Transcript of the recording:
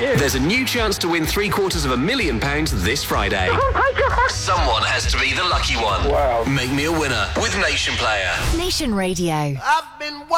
you. There's a new chance to win £750,000 this Friday. Oh my God. Someone has to be the lucky one. Wow. Make me a winner with Nation Player. Nation Radio. I've been